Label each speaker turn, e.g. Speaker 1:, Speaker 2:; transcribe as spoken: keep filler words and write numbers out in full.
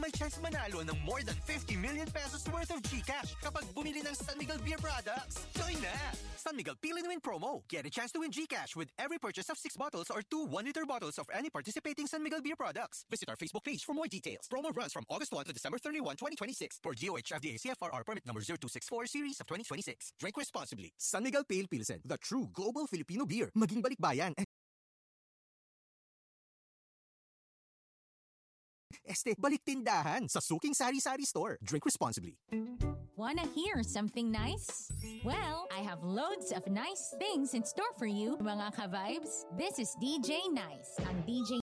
Speaker 1: may chance manalo ng more than fifty million pesos worth of GCash kapag bumili ng San Miguel Beer products. Join na! San Miguel Peel and Win promo. Get a chance to win GCash with every purchase of six bottles or two one-liter bottles of any participating San Miguel Beer products. Visit our Facebook page for more details. Promo runs from August first to December thirty-first, twenty twenty-six for D O H F D A C F R R permit number zero two six four series of twenty twenty-six. Drink responsibly. San Miguel Pale Pilsen, the true global Filipino beer. Maging balikbayan. Este, balik tindahan sa Suking Sari Sari Store. Drink responsibly.
Speaker 2: Wanna hear something nice? Well, I have loads of nice things in store for you, mga ka-vibes. This is D J Nice, ang D J